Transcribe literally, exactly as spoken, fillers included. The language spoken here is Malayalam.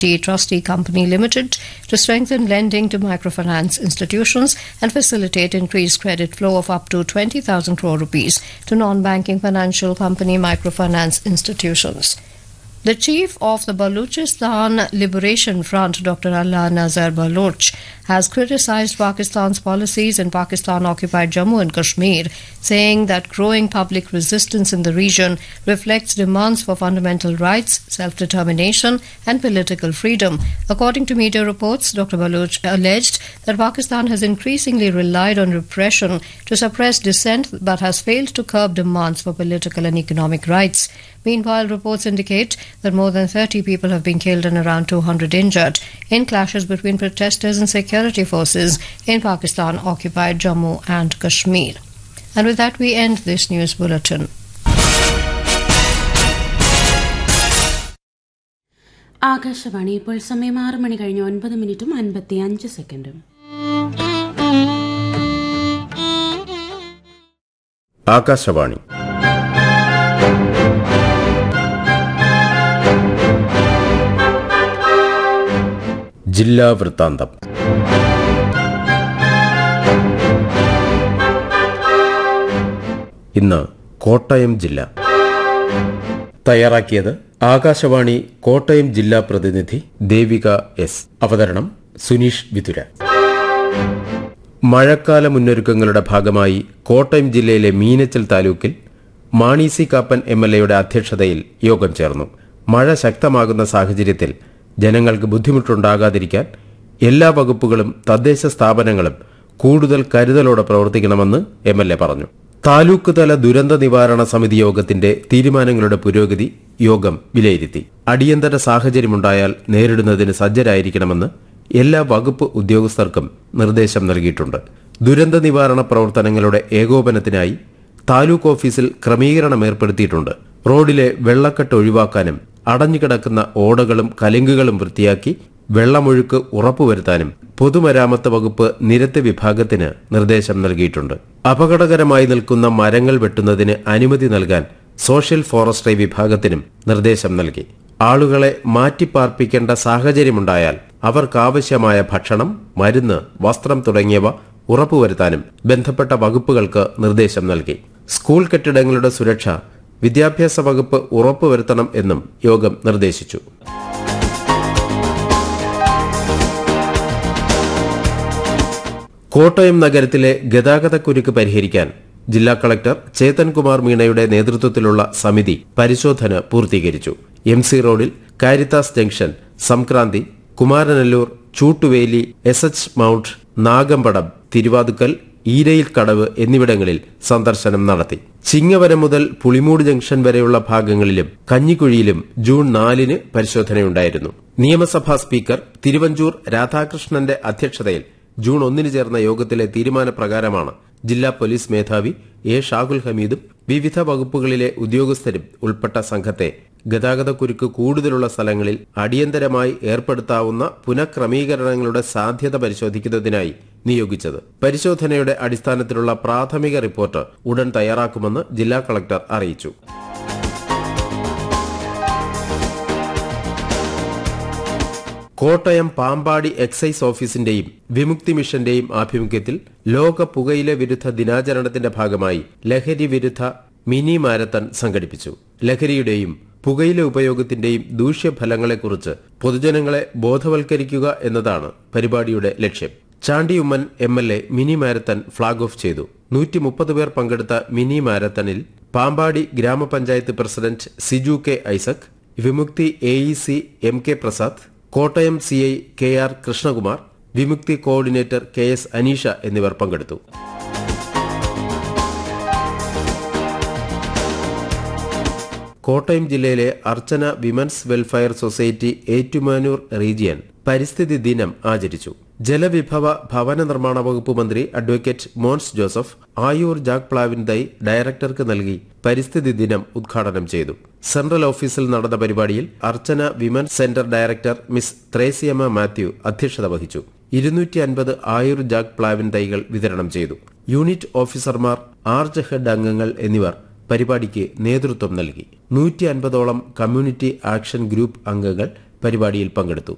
Trustee Company Limited to strengthen lending to microfinance institutions and facilitate increased credit flow of up to twenty thousand crore rupees to non-banking financial company microfinance institutions. The chief of the Balochistan Liberation Front, Doctor Allah Nazar Baloch, has criticized Pakistan's policies in Pakistan-occupied Jammu and Kashmir, saying that growing public resistance in the region reflects demands for fundamental rights, self-determination and political freedom. According to media reports, Doctor Baloch alleged that Pakistan has increasingly relied on repression to suppress dissent but has failed to curb demands for political and economic rights. Meanwhile, reports indicate that more than thirty people have been killed and around two hundred injured in clashes between protesters and security forces in Pakistan-occupied Jammu and Kashmir. And with that, we end this news bulletin. Akashvani ഇപ്പോൾ സമയം ആറ് മണി കഴിഞ്ഞ് ഒൻപത് മിനിറ്റും അൻപത്തി അഞ്ച് സെക്കൻഡും. ആകാശവാണി ജില്ലാ വൃത്താന്തം. ഇന്ന് കോട്ടയം ജില്ല. തയ്യാറാക്കിയത് ആകാശവാണി കോട്ടയം ജില്ലാ പ്രതിനിധി ദേവിക എസ്. അവതരണം സുനീഷ് വിതുര. മഴക്കാല മുന്നൊരുക്കങ്ങളുടെ ഭാഗമായി കോട്ടയം ജില്ലയിലെ മീനച്ചൽ താലൂക്കിൽ Mani C Kappan M L എയുടെ അധ്യക്ഷതയിൽ യോഗം ചേർന്നു. മഴ ശക്തമാകുന്ന സാഹചര്യത്തിൽ ജനങ്ങൾക്ക് ബുദ്ധിമുട്ടുണ്ടാകാതിരിക്കാൻ എല്ലാ വകുപ്പുകളും തദ്ദേശ സ്ഥാപനങ്ങളും കൂടുതൽ കരുതലോടെ പ്രവർത്തിക്കണമെന്ന് എം എൽ എ പറഞ്ഞു. താലൂക്ക് തല ദുരന്ത നിവാരണ സമിതി യോഗത്തിന്റെ തീരുമാനങ്ങളുടെ പുരോഗതി യോഗം വിലയിരുത്തി. അടിയന്തര സാഹചര്യമുണ്ടായാൽ നേരിടുന്നതിന് സജ്ജരായിരിക്കണമെന്ന് എല്ലാ വകുപ്പ് ഉദ്യോഗസ്ഥർക്കും നിർദ്ദേശം നൽകിയിട്ടുണ്ട്. ദുരന്ത നിവാരണ പ്രവർത്തനങ്ങളുടെ ഏകോപനത്തിനായി താലൂക്ക് ഓഫീസിൽ ക്രമീകരണം ഏർപ്പെടുത്തിയിട്ടുണ്ട്. റോഡിലെ വെള്ളക്കെട്ട് ഒഴിവാക്കാനും അടഞ്ഞുകിടക്കുന്ന ഓടകളും കലുങ്കുകളും വൃത്തിയാക്കി വെള്ളമൊഴുക്ക് ഉറപ്പുവരുത്താനും പൊതുമരാമത്ത് വകുപ്പ് നിരത്ത് വിഭാഗത്തിന് നിർദ്ദേശം നൽകിയിട്ടുണ്ട്. അപകടകരമായി നിൽക്കുന്ന മരങ്ങൾ വെട്ടുന്നതിന് അനുമതി നൽകാൻ സോഷ്യൽ ഫോറസ്ട്രി വിഭാഗത്തിനും നിർദ്ദേശം നൽകി. ആളുകളെ മാറ്റിപ്പാർപ്പിക്കേണ്ട സാഹചര്യമുണ്ടായാൽ അവർക്കാവശ്യമായ ഭക്ഷണം, മരുന്ന്, വസ്ത്രം തുടങ്ങിയവ ഉറപ്പുവരുത്താനും ബന്ധപ്പെട്ട വകുപ്പുകൾക്ക് നിർദ്ദേശം നൽകി. സ്കൂൾ കെട്ടിടങ്ങളുടെ സുരക്ഷ വിദ്യാഭ്യാസ വകുപ്പ് ഉറപ്പുവരുത്തണം എന്നും യോഗം നിർദ്ദേശിച്ചു. കോട്ടയം നഗരത്തിലെ ഗതാഗതക്കുരുക്ക് പരിഹരിക്കാൻ ജില്ലാ കളക്ടർ ചേതൻകുമാർ മീണയുടെ നേതൃത്വത്തിലുള്ള സമിതി പരിശോധന പൂർത്തീകരിച്ചു. എം സി റോഡിൽ Caritas junction, Sankranti, Kumaranalloor, ചൂട്ടുവേലി, S H mount, Nagampadam, Thiruvathukkal, ഈരയിൽ കടവ് എന്നിവിടങ്ങളിൽ സന്ദർശനം നടത്തി. ചിങ്ങവരം മുതൽ പുളിമൂട് ജംഗ്ഷൻ വരെയുള്ള ഭാഗങ്ങളിലും കഞ്ഞിക്കുഴിയിലും ജൂൺ നാലിന് പരിശോധനയുണ്ടായിരുന്നു. നിയമസഭാ സ്പീക്കർ തിരുവഞ്ചൂർ രാധാകൃഷ്ണന്റെ അധ്യക്ഷതയിൽ ജൂൺ ഒന്നിന് ചേർന്ന യോഗത്തിലെ തീരുമാനപ്രകാരമാണ് ജില്ലാ പോലീസ് മേധാവി എ ഷാഹുൽ ഹമീദും വിവിധ വകുപ്പുകളിലെ ഉദ്യോഗസ്ഥരും ഉൾപ്പെട്ട സംഘത്തെ ഗതാഗതക്കുരുക്ക് കൂടുതലുള്ള സ്ഥലങ്ങളിൽ അടിയന്തരമായി ഏർപ്പെടുത്താവുന്ന പുനഃക്രമീകരണങ്ങളുടെ സാധ്യത പരിശോധിക്കുന്നതിനായി നിയോഗിച്ചത്. പരിശോധനയുടെ അടിസ്ഥാനത്തിലുള്ള പ്രാഥമിക റിപ്പോർട്ട് ഉടൻ തയ്യാറാക്കുമെന്ന് ജില്ലാ കളക്ടർ അറിയിച്ചു. കോട്ടയം പാമ്പാടി എക്സൈസ് ഓഫീസിന്റെയും വിമുക്തി മിഷന്റെയും ആഭിമുഖ്യത്തിൽ ലോക പുകയില വിരുദ്ധ ദിനാചരണത്തിന്റെ ഭാഗമായി ലഹരി വിരുദ്ധ മിനി മാരത്തൺ സംഘടിപ്പിച്ചു. ലഹരിയുടെയും പുകയില ഉപയോഗത്തിന്റെയും ദൂഷ്യഫലങ്ങളെക്കുറിച്ച് പൊതുജനങ്ങളെ ബോധവൽക്കരിക്കുക എന്നതാണ് പരിപാടിയുടെ ലക്ഷ്യം. Chandy Oommen M L A mini marathon flag off ചെയ്തു. നൂറ്റി മുപ്പത് പേർ പങ്കെടുത്ത മിനി മാരത്തണിൽ പാമ്പാടി ഗ്രാമപഞ്ചായത്ത് president Siju K Isaac, Vimukthi A E C M K Prasad, Kottayam C I K R Krishnakumar, Vimukthi coordinator K S Aneesha എന്നിവർ പങ്കെടുത്തു. കോട്ടയം ജില്ലയിലെ അർച്ചന women's welfare society Ettumanoor region പരിസ്ഥിതി ദിനം ആചരിച്ചു. ജലവിഭവ ഭവന നിർമ്മാണ വകുപ്പ് മന്ത്രി advocate Mons Joseph Ayur Jack പ്ലാവിൻ തൈ ഡയറക്ടർക്ക് നൽകി പരിസ്ഥിതി ദിനം ഉദ്ഘാടനം ചെയ്തു. സെൻട്രൽ ഓഫീസിൽ നടന്ന പരിപാടിയിൽ അർച്ചന women's centre director miss Thresiamma Mathew അധ്യക്ഷത വഹിച്ചു. ഇരുന്നൂറ്റി അൻപത് ആയൂർ ജാക്ക് പ്ലാവിൻ തൈകൾ വിതരണം ചെയ്തു. യൂണിറ്റ് ഓഫീസർമാർ, ആർച്ച് ഹെഡ് അംഗങ്ങൾ എന്നിവർ പരിപാടിക്ക് നേതൃത്വം നൽകി. നൂറ്റി അൻപതോളം കമ്മ്യൂണിറ്റി ആക്ഷൻ ഗ്രൂപ്പ് അംഗങ്ങൾ പരിപാടിയിൽ പങ്കെടുത്തു.